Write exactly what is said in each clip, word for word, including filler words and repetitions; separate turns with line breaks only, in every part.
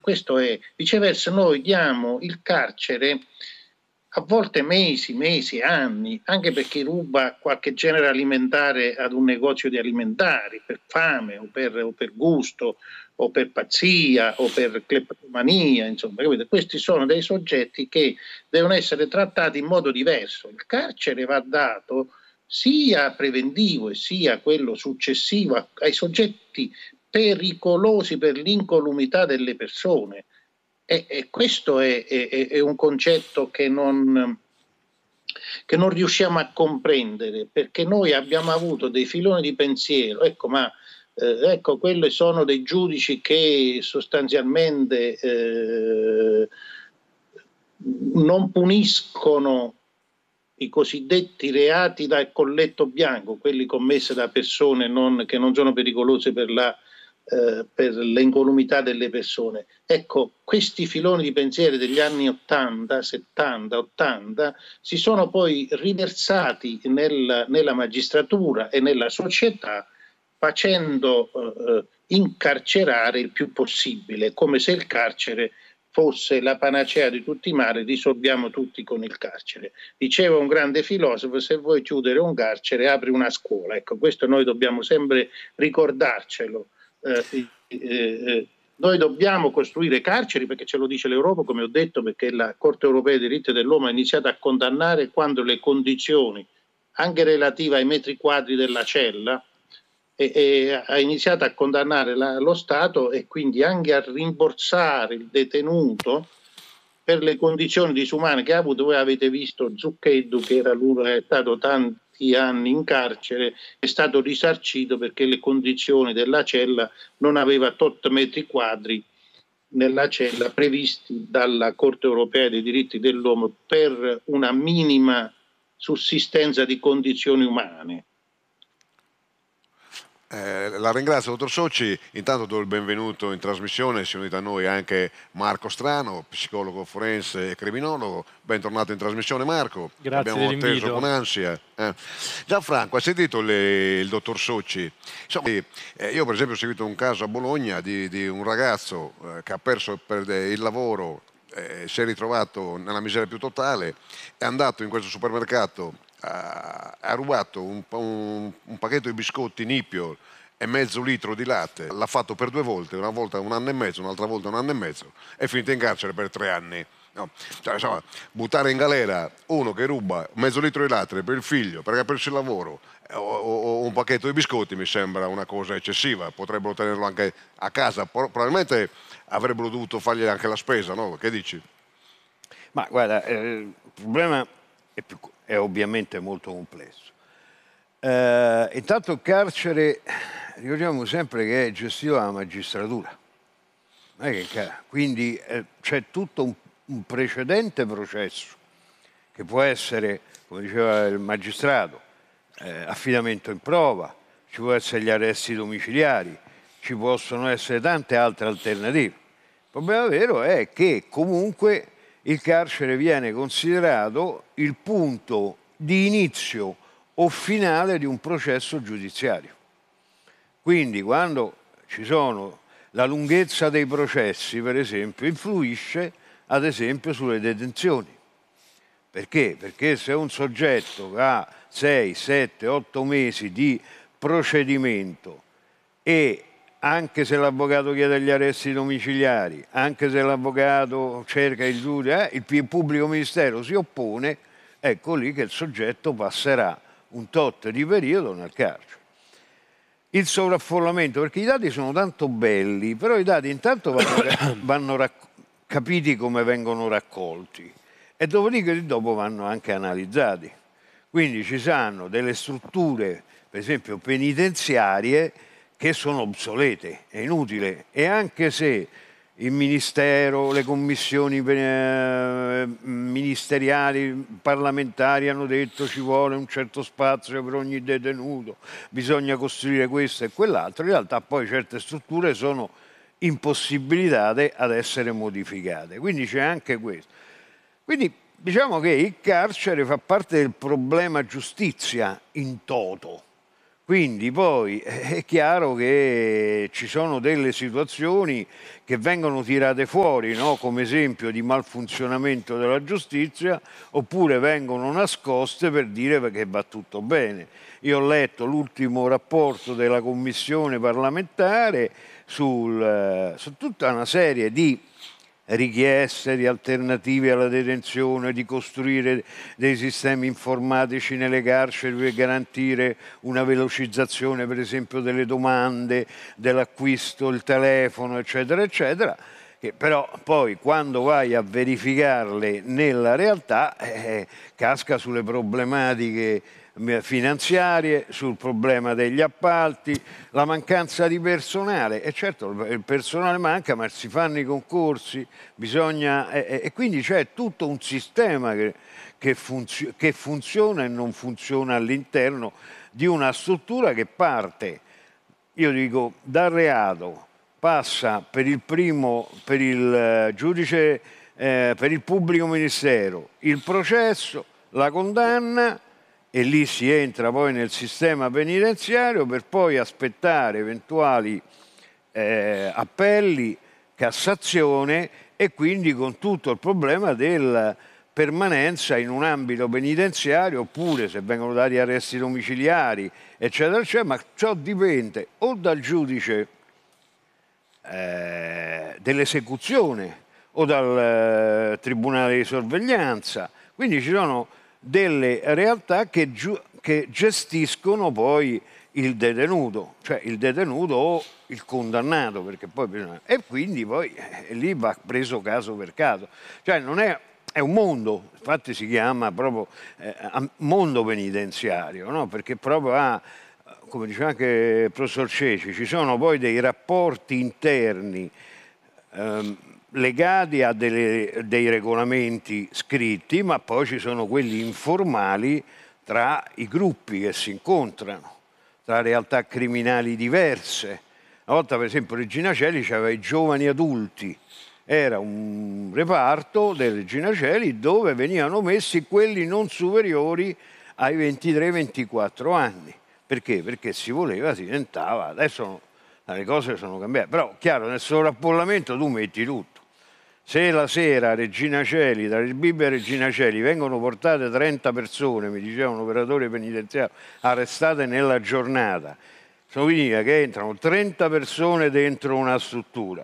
Questo è. Viceversa, noi diamo il carcere a volte mesi, mesi, anni, anche per chi ruba qualche genere alimentare ad un negozio di alimentari, per fame o per, o per gusto o per pazzia o per cleptomania, insomma, capite? Questi sono dei soggetti che devono essere trattati in modo diverso. Il carcere va dato sia preventivo e sia quello successivo ai soggetti pericolosi per l'incolumità delle persone. E, e questo è, è, è un concetto che non, che non riusciamo a comprendere, perché noi abbiamo avuto dei filoni di pensiero, ecco, ma eh, ecco, quelli sono dei giudici che sostanzialmente eh, non puniscono i cosiddetti reati dal colletto bianco, quelli commessi da persone non, che non sono pericolose per la Eh, per l'incolumità delle persone. Ecco, questi filoni di pensiero degli anni ottanta, settanta, ottanta si sono poi riversati nel, nella magistratura e nella società, facendo eh, incarcerare il più possibile, come se il carcere fosse la panacea di tutti i mali, risolviamo tutti con il carcere. Diceva un grande filosofo: se vuoi chiudere un carcere, apri una scuola. Ecco, questo noi dobbiamo sempre ricordarcelo. Eh, eh, noi dobbiamo costruire carceri, perché ce lo dice l'Europa, come ho detto, perché la Corte europea dei diritti dell'uomo ha iniziato a condannare quando le condizioni, anche relative ai metri quadri della cella, e, e ha iniziato a condannare la, lo Stato e quindi anche a rimborsare il detenuto per le condizioni disumane che ha avuto. Voi avete visto Zucchetto, che era lui, è stato tanti anni in carcere, è stato risarcito perché le condizioni della cella non aveva tot metri quadri nella cella previsti dalla Corte europea dei diritti dell'uomo per una minima sussistenza di condizioni umane.
Eh, la ringrazio, dottor Socci. Intanto do il benvenuto in trasmissione. Si è unito a noi anche Marco Strano, psicologo forense e criminologo. Bentornato in trasmissione, Marco.
Grazie
Abbiamo atteso
dell'invito.
con ansia. Eh. Gianfranco, hai sentito le, il dottor Socci? Insomma, eh, io per esempio ho seguito un caso a Bologna di, di un ragazzo eh, che ha perso per il lavoro, eh, si è ritrovato nella miseria più totale, è andato in questo supermercato, ha, ha rubato un, un, un pacchetto di biscotti Nipio e mezzo litro di latte, l'ha fatto per due volte, una volta un anno e mezzo, un'altra volta un anno e mezzo, è finito in carcere per tre anni. No. Cioè, insomma, buttare in galera uno che ruba mezzo litro di latte per il figlio perché ha perso il lavoro o, o, o un pacchetto di biscotti mi sembra una cosa eccessiva. Potrebbero tenerlo anche a casa, probabilmente avrebbero dovuto fargli anche la spesa, no? Che dici?
Ma guarda, eh, il problema è, più, è ovviamente molto complesso. Eh, intanto il carcere, ricordiamo sempre che è gestito dalla magistratura. Non è che, quindi eh, c'è tutto un, un precedente processo che può essere, come diceva il magistrato, eh, affidamento in prova, ci può essere gli arresti domiciliari, ci possono essere tante altre alternative. Il problema vero è che comunque il carcere viene considerato il punto di inizio o finale di un processo giudiziario. Quindi quando ci sono la lunghezza dei processi, per esempio, influisce ad esempio sulle detenzioni. Perché? Perché se un soggetto ha sei, sette, otto mesi di procedimento e anche se l'avvocato chiede gli arresti domiciliari, anche se l'avvocato cerca il giudice, eh, il pubblico ministero si oppone, ecco lì che il soggetto passerà un tot di periodo nel carcere. Il sovraffollamento, perché i dati sono tanto belli, però i dati intanto vanno, vanno capiti come vengono raccolti e dopodiché dopo vanno anche analizzati. Quindi ci saranno delle strutture, per esempio penitenziarie, che sono obsolete, è inutile, e anche se il Ministero, le commissioni eh, ministeriali, parlamentari hanno detto ci vuole un certo spazio per ogni detenuto, bisogna costruire questo e quell'altro, in realtà poi certe strutture sono impossibilitate ad essere modificate, quindi c'è anche questo. Quindi diciamo che il carcere fa parte del problema giustizia in toto. Quindi poi è chiaro che ci sono delle situazioni che vengono tirate fuori, no? Come esempio di malfunzionamento della giustizia, oppure vengono nascoste per dire che va tutto bene. Io ho letto l'ultimo rapporto della commissione parlamentare sul, su tutta una serie di richieste di alternative alla detenzione, di costruire dei sistemi informatici nelle carceri per garantire una velocizzazione, per esempio, delle domande, dell'acquisto, il telefono, eccetera, eccetera, che però poi quando vai a verificarle nella realtà eh, casca sulle problematiche finanziarie, sul problema degli appalti, la mancanza di personale. E certo il personale manca, ma si fanno i concorsi, bisogna, e, e quindi c'è tutto un sistema che, che, funzio, che funziona e non funziona all'interno di una struttura che parte, io dico, dal reato, passa per il primo, per il giudice, eh, per il pubblico ministero, il processo, la condanna, e lì si entra poi nel sistema penitenziario per poi aspettare eventuali eh, appelli, Cassazione, e quindi con tutto il problema della permanenza in un ambito penitenziario, oppure se vengono dati arresti domiciliari, eccetera, eccetera, ma ciò dipende o dal giudice eh, dell'esecuzione o dal eh, tribunale di sorveglianza. Quindi ci sono delle realtà che, giu- che gestiscono poi il detenuto, cioè il detenuto o il condannato, perché poi bisogna... e quindi poi eh, lì va preso caso per caso, cioè non è, è un mondo, infatti si chiama proprio eh, mondo penitenziario, no? Perché proprio ha, come diceva anche il professor Ceci, ci sono poi dei rapporti interni ehm, legati a delle, dei regolamenti scritti, ma poi ci sono quelli informali tra i gruppi che si incontrano, tra realtà criminali diverse. Una volta, per esempio, Regina Coeli aveva i giovani adulti, era un reparto del Regina Coeli dove venivano messi quelli non superiori ai ventitré ventiquattro anni. Perché? Perché si voleva, si tentava, adesso le cose sono cambiate, però chiaro, nel sovraffollamento tu metti tutto. Se la sera a Regina Coeli, tra il Bibbia e Regina Coeli, vengono portate trenta persone, mi diceva un operatore penitenziario, arrestate nella giornata, significa che entrano trenta persone dentro una struttura,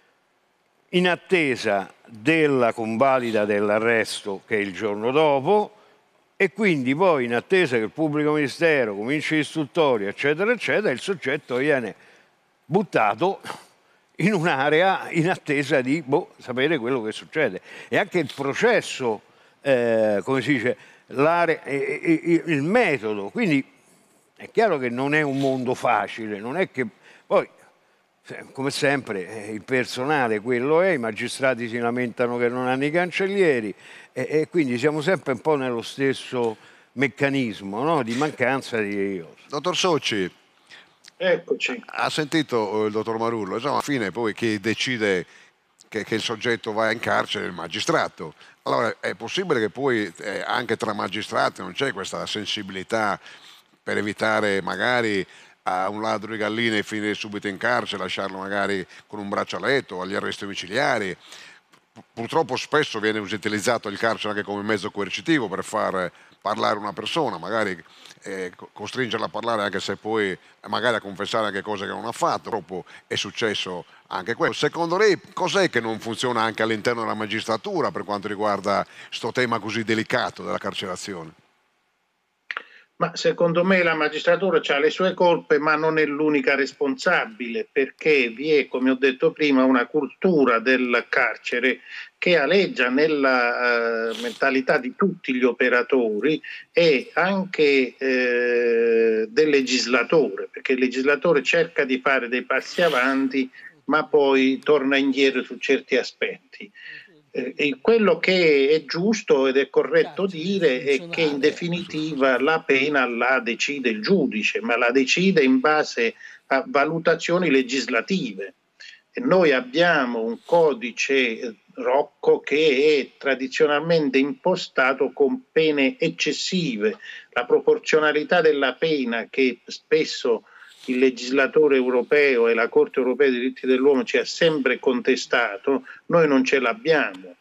in attesa della convalida dell'arresto, che è il giorno dopo, e quindi poi in attesa che il pubblico ministero cominci l'istruttoria, eccetera, eccetera, il soggetto viene buttato in un'area in attesa di boh, sapere quello che succede. E anche il processo, eh, come si dice, l'area, eh, il metodo. Quindi è chiaro che non è un mondo facile, non è che poi, come sempre, il personale quello è, i magistrati si lamentano che non hanno i cancellieri e, e quindi siamo sempre un po' nello stesso meccanismo, no? Di mancanza di...
Dottor Socci,
eccoci.
Ha sentito il dottor Marullo, insomma, alla fine poi chi decide che, che il soggetto va in carcere è il magistrato. Allora è possibile che poi eh, anche tra magistrati non c'è questa sensibilità per evitare magari a un ladro di galline finire subito in carcere, lasciarlo magari con un braccialetto o agli arresti domiciliari. Purtroppo spesso viene utilizzato il carcere anche come mezzo coercitivo per far parlare una persona, magari eh, costringerla a parlare anche se poi magari a confessare anche cose che non ha fatto. Purtroppo è successo anche questo. Secondo lei cos'è che non funziona anche all'interno della magistratura per quanto riguarda questo tema così delicato della carcerazione?
Ma secondo me la magistratura ha le sue colpe, ma non è l'unica responsabile, perché vi è, come ho detto prima, una cultura del carcere che aleggia nella uh, mentalità di tutti gli operatori e anche eh, del legislatore, perché il legislatore cerca di fare dei passi avanti, ma poi torna indietro su certi aspetti. Eh, quello che è giusto ed è corretto dire è che in definitiva la pena la decide il giudice, ma la decide in base a valutazioni legislative. E noi abbiamo un codice Rocco che è tradizionalmente impostato con pene eccessive, la proporzionalità della pena che spesso il legislatore europeo e la Corte europea dei diritti dell'uomo ci ha sempre contestato, noi non ce l'abbiamo.